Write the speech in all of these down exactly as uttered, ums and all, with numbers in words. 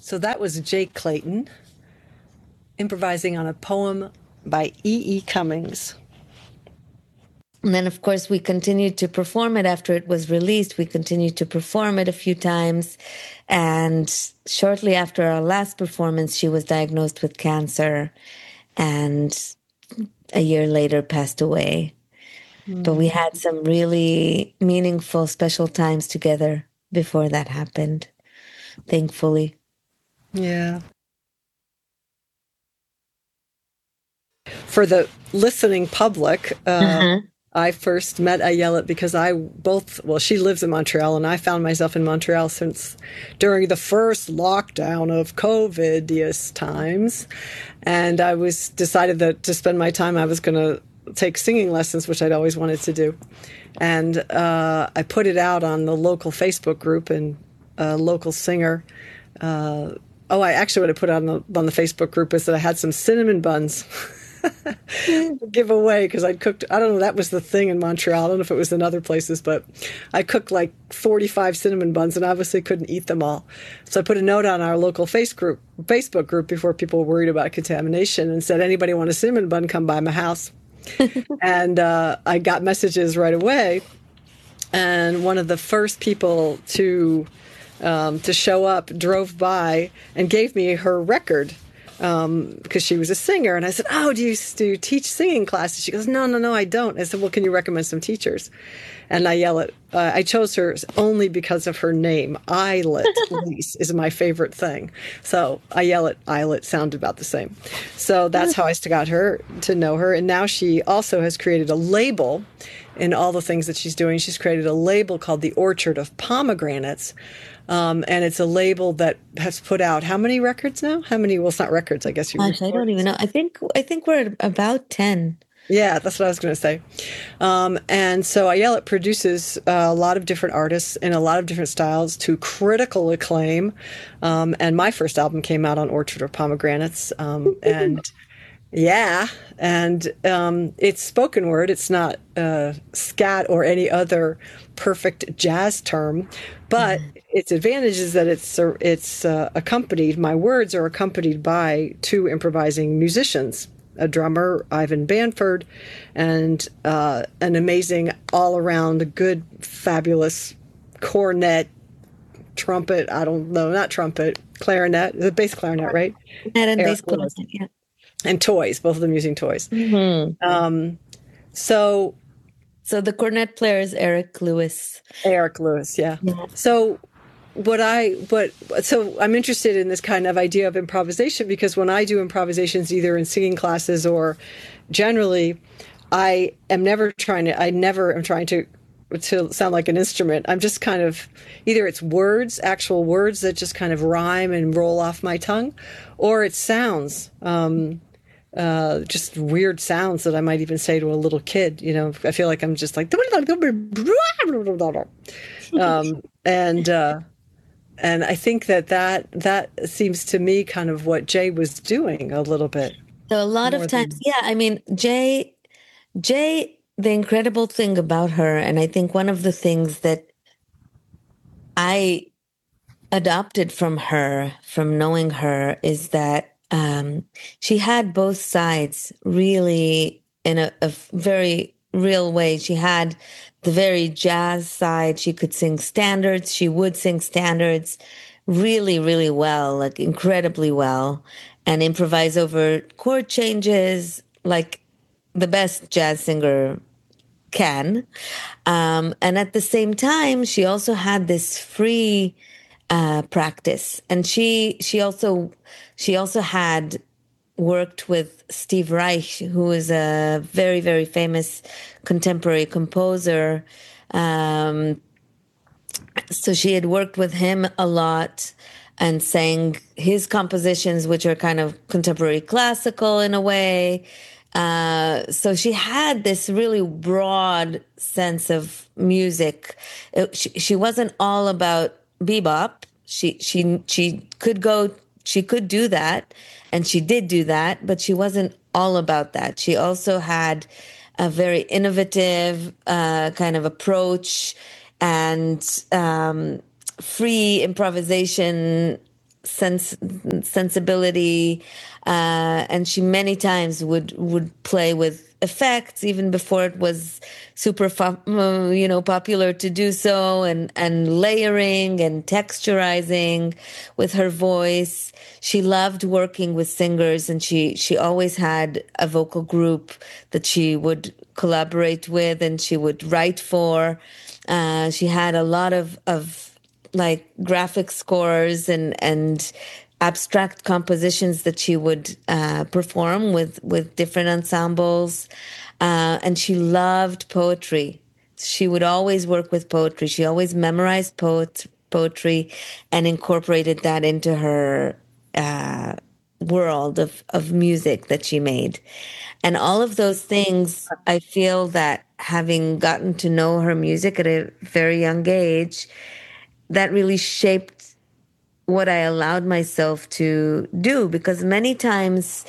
So that was Jake Clayton improvising on a poem by E E. Cummings. And then, of course, we continued to perform it after it was released. We continued to perform it a few times. And shortly after our last performance, she was diagnosed with cancer and a year later passed away. Mm. But we had some really meaningful, special times together before that happened, thankfully. Yeah. For the listening public, uh, uh-huh. I first met Ayelet because I both, well, she lives in Montreal, and I found myself in Montreal since during the first lockdown of COVID times. And I was decided that to spend my time, I was going to take singing lessons, which I'd always wanted to do. And uh, I put it out on the local Facebook group, and a local singer, uh, oh, I actually what I put on the, on the Facebook group is that I had some cinnamon buns give away because I'd cooked, I don't know, that was the thing in Montreal. I don't know if it was in other places, but I cooked like forty-five cinnamon buns and obviously couldn't eat them all. So I put a note on our local face group, Facebook group before people were worried about contamination and said, anybody want a cinnamon bun, come by my house. And uh, I got messages right away. And one of the first people to um, to show up drove by and gave me her record. Um, because she was a singer. And I said, oh, do you, do you teach singing classes? She goes, no, no, no, I don't. I said, well, can you recommend some teachers? And Ayelet, uh, I chose her only because of her name. Ayelet Lease is my favorite thing. So Ayelet, Ayelet sound about the same. So that's how I got her to know her. And now she also has created a label in all the things that she's doing. She's created a label called the Orchard of Pomegranates. Um, and it's a label that has put out how many records now? How many? Well, it's not records, I guess. You Gosh, I don't even know. I think I think we're at about ten. Yeah, that's what I was going to say. Um, and so Ayelet produces uh, a lot of different artists in a lot of different styles to critical acclaim. Um, and my first album came out on Orchard of Pomegranates. Um, and yeah, and um, it's spoken word. It's not uh, scat or any other perfect jazz term, but mm. its advantage is that it's uh, it's uh, accompanied. My words are accompanied by two improvising musicians, a drummer, Ivan Banford, and uh, an amazing all-around good, fabulous cornet, trumpet. I don't know, not trumpet, clarinet, the bass clarinet, right? And bass clarinet, yeah. And toys, both of them using toys. Mm-hmm. Um, so, so the cornet player is Eric Lewis. Eric Lewis, yeah. yeah. So, what I, what, so I'm interested in this kind of idea of improvisation because when I do improvisations, either in singing classes or generally, I am never trying to. I never am trying to to sound like an instrument. I'm just kind of either it's words, actual words that just kind of rhyme and roll off my tongue, or it's sounds. Um, Uh, just weird sounds that I might even say to a little kid. You know, I feel like I'm just like, um, and uh, and I think that, that that seems to me kind of what Jay was doing a little bit. So a lot of times, than... yeah. I mean, Jay, Jay. The incredible thing about her, and I think one of the things that I adopted from her, from knowing her, is that. Um, she had both sides really in a, a very real way. She had the very jazz side. She could sing standards. She would sing standards really, really well, like incredibly well, and improvise over chord changes like the best jazz singer can. Um, and at the same time, she also had this free uh, practice. And she, she also, she also had worked with Steve Reich, who is a very, very famous contemporary composer. Um, so she had worked with him a lot and sang his compositions, which are kind of contemporary classical in a way. Uh, so she had this really broad sense of music. It, she, she wasn't all about bebop. She, she, she could go, she could do that, and she did do that, but she wasn't all about that. She also had a very innovative, uh, kind of approach and, um, free improvisation sense sensibility, uh, and she many times would would play with effects even before it was super uh, you know popular to do so, and and layering and texturizing with her voice. She loved working with singers, and she she always had a vocal group that she would collaborate with and she would write for. Uh, she had a lot of of like graphic scores and and abstract compositions that she would uh, perform with with different ensembles, uh, and she loved poetry. She would always work with poetry. She always memorized poet, poetry and incorporated that into her uh, world of, of music that she made. And all of those things, I feel that having gotten to know her music at a very young age, that really shaped what I allowed myself to do. Because many times,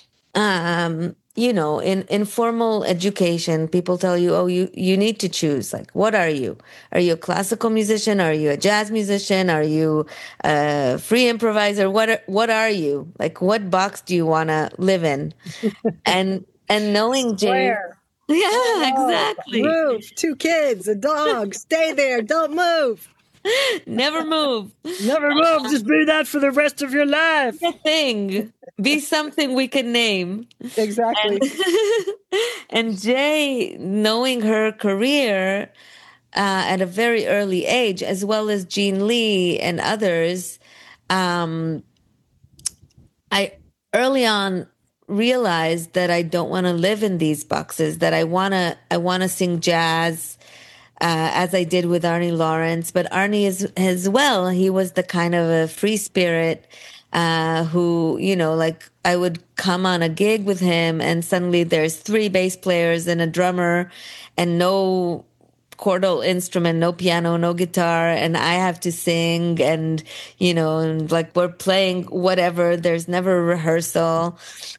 um, you know, in, in formal education, people tell you, oh, you, you need to choose. Like, what are you? Are you a classical musician? Are you a jazz musician? Are you a free improviser? What are, what are you? Like, what box do you want to live in? And and knowing Jay. Yeah, exactly. Roof, two kids, a dog. Stay there. Don't move. Never move. Never move. Just be that for the rest of your life. Be a thing. Be something we can name. Exactly. And, and Jay, knowing her career uh, at a very early age, as well as Gene Lee and others, um, I early on realized that I don't want to live in these boxes, that I want to I want to sing jazz, uh, as I did with Arnie Lawrence. But Arnie is as well, he was the kind of a free spirit, uh, who, you know, like I would come on a gig with him and suddenly there's three bass players and a drummer and no chordal instrument, no piano, no guitar, and I have to sing, and you know, and like we're playing whatever. There's never a rehearsal,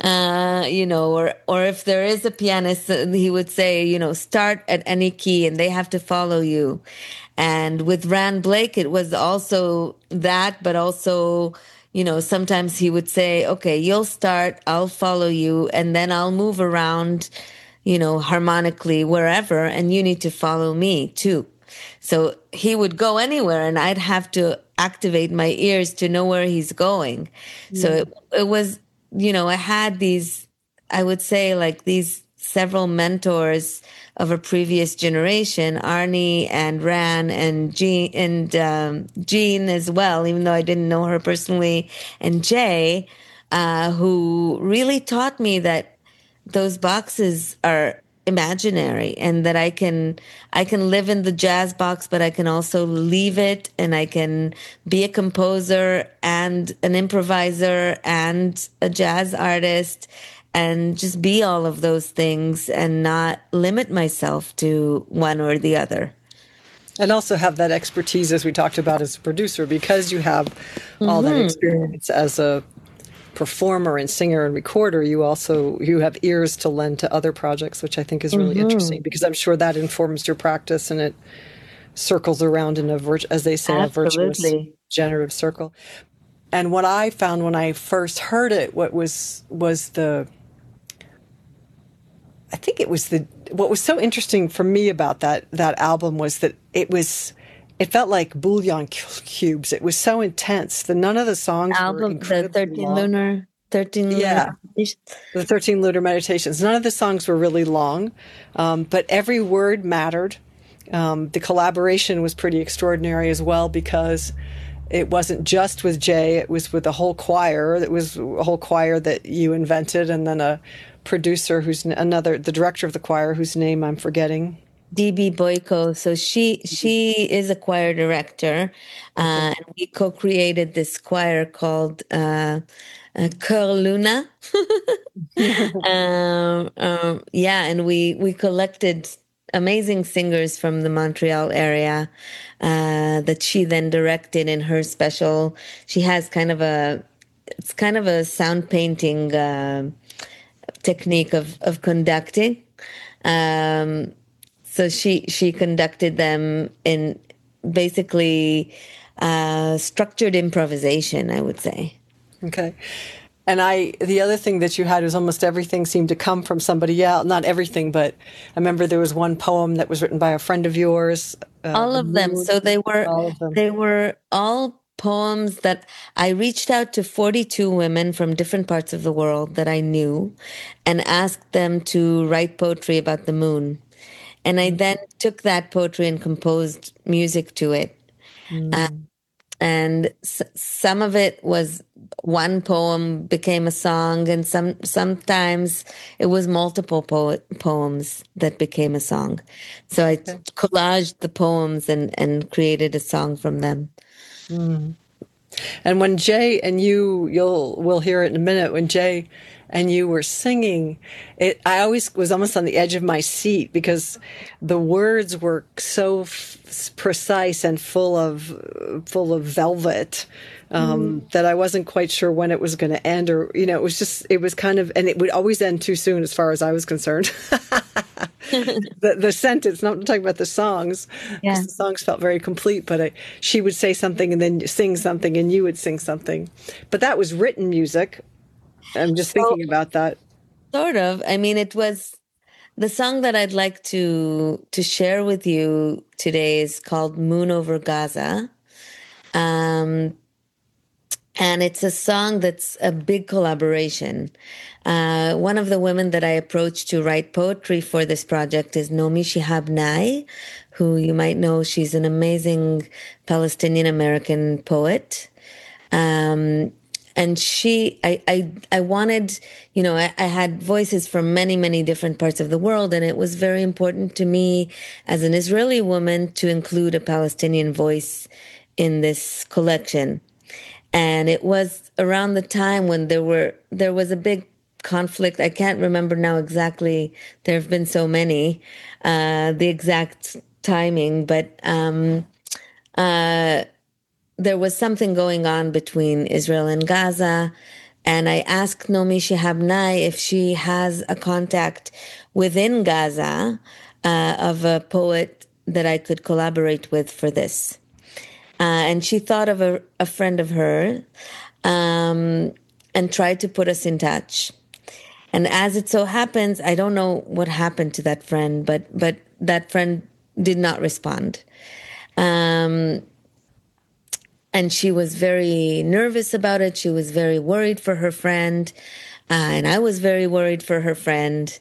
uh, you know, or or if there is a pianist, he would say, you know, start at any key, and they have to follow you. And with Rand Blake, it was also that, but also, you know, sometimes he would say, okay, you'll start, I'll follow you, and then I'll move around, you know, harmonically wherever, and you need to follow me too. So he would go anywhere and I'd have to activate my ears to know where he's going. Mm. So it, it was, you know, I had these, I would say like these several mentors of a previous generation, Arnie and Ran and Jean and um, Jean as well, even though I didn't know her personally, and Jay, uh, who really taught me that those boxes are imaginary and that I can I can live in the jazz box, but I can also leave it, and I can be a composer and an improviser and a jazz artist and just be all of those things and not limit myself to one or the other. And also have that expertise, as we talked about, as a producer, because you have all mm-hmm. that experience as a performer and singer and recorder. You also you have ears to lend to other projects, which I think is really mm-hmm. interesting, because I'm sure that informs your practice and it circles around in a vir- as they say Absolutely. a virtuous generative circle. And what I found when I first heard it, what was was the I think it was the what was so interesting for me about that that album was that it was it felt like bouillon cubes. It was so intense. The none of the songs album, were incredibly the thirteen long. lunar, thirteen yeah, lunar. the thirteen lunar meditations. None of the songs were really long, um, but every word mattered. Um, the collaboration was pretty extraordinary as well, because it wasn't just with Jay; it was with a whole choir. It was a whole choir that you invented, and then a producer who's another, the director of the choir, whose name I'm forgetting. D B Boyko. So she she is a choir director, uh, and we co-created this choir called uh, uh, Cœur Luna. um, um, yeah, and we we collected amazing singers from the Montreal area uh, that she then directed in her special. She has kind of a it's kind of a sound painting uh, technique of of conducting. Um, So she she conducted them in basically uh, structured improvisation, I would say. Okay. And I, the other thing that you had was almost everything seemed to come from somebody else. Not everything, but I remember there was one poem that was written by a friend of yours. Uh, all The of them. Moon, So they were, all of them. they were all poems that I reached out to forty-two women from different parts of the world that I knew and asked them to write poetry about the moon. And I then took that poetry and composed music to it. Uh, Mm. and s- some of it was one poem became a song, and some sometimes it was multiple po- poems that became a song. So I Okay. collaged the poems and and created a song from them. Mm. And when Jay and you, you'll we'll hear it in a minute. When Jay and you were singing, it I always was almost on the edge of my seat because the words were so f- precise and full of full of velvet um, that I wasn't quite sure when it was going to end, or you know, it was just it was kind of, and it would always end too soon as far as I was concerned. the the sentence, not talking about the songs, because Yeah. the songs felt very complete. But I, she would say something and then sing something, and you would sing something. But that was written music. I'm just So thinking about that. sort of. I mean, it was the song that I'd like to to share with you today is called "Moon Over Gaza." Um, And it's a song that's a big collaboration. Uh, one of the women that I approached to write poetry for this project is Nomi Shihab Nye, who you might know. She's an amazing Palestinian American poet. Um, and she, I, I, I wanted, you know, I, I had voices from many, many different parts of the world, and it was very important to me as an Israeli woman to include a Palestinian voice in this collection. And it was around the time when there were there was a big conflict. I can't remember now exactly. There have been so many, uh, the exact timing, but um, uh, there was something going on between Israel and Gaza. And I asked Nomi Shihab Nye if she has a contact within Gaza uh, of a poet that I could collaborate with for this. Uh, and she thought of a, a friend of her um, and tried to put us in touch. And as it so happens, I don't know what happened to that friend, but but that friend did not respond. Um, and she was very nervous about it. She was very worried for her friend, uh, and I was very worried for her friend.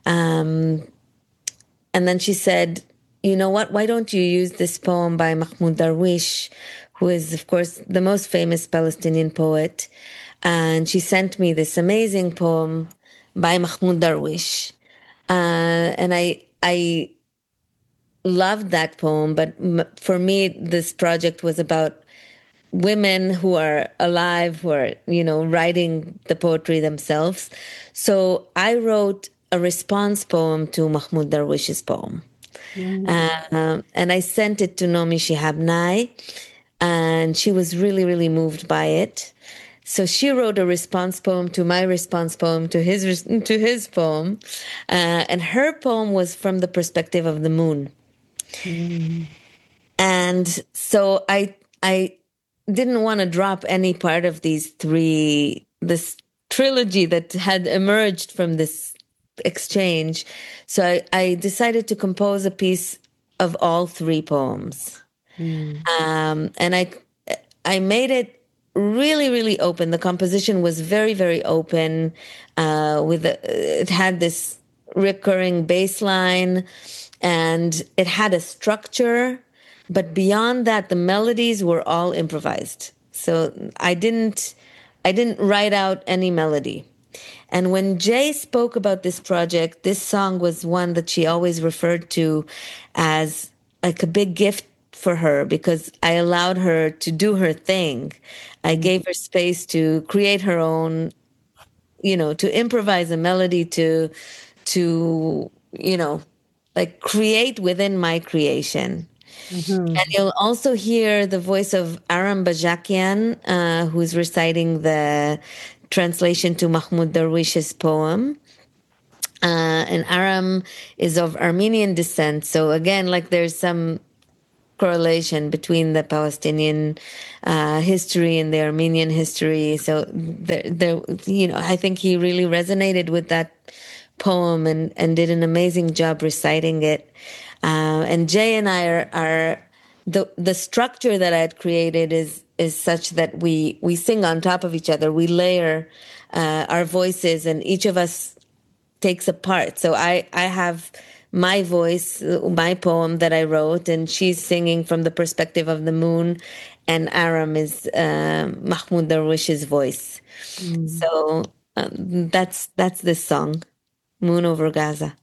Um, and then she said, "You know what? Why don't you use this poem by Mahmoud Darwish, who is, of course, the most famous Palestinian poet?" And she sent me this amazing poem by Mahmoud Darwish. Uh, and I, I loved that poem, but m- for me, this project was about women who are alive, who are, you know, writing the poetry themselves. So I wrote a response poem to Mahmoud Darwish's poem. Mm. Um, and I sent it to Nomi Shihab Nye, and she was really, really moved by it. So she wrote a response poem to my response poem to his to his poem, uh, and her poem was from the perspective of the moon. Mm. And so I I didn't want to drop any part of these three, this trilogy that had emerged from this exchange. So I, I decided to compose a piece of all three poems. Mm. Um, and I I made it really, really open. The composition was very, very open. Uh, with a, it had this recurring bass line, and it had a structure. But beyond that, the melodies were all improvised. So I didn't, I didn't write out any melody. And when Jay spoke about this project, this song was one that she always referred to as like a big gift for her because I allowed her to do her thing. I gave her space to create her own, you know, to improvise a melody, to, to, you know, like create within my creation. And Mhm. you'll also hear the voice of Aram Bajakian, uh, who's reciting the translation to Mahmoud Darwish's poem. Uh, and Aram is of Armenian descent. So again, like there's some correlation between the Palestinian uh, history and the Armenian history. So there, there, you know, I think he really resonated with that poem and, and did an amazing job reciting it. Uh, and Jay and I are, are the the structure that I had created is is such that we we sing on top of each other. We layer uh, our voices, and each of us takes a part. So I I have my voice, my poem that I wrote, and she's singing from the perspective of the moon, and Aram is uh, Mahmoud Darwish's voice. Mm. So um, that's that's this song, Moon Over Gaza.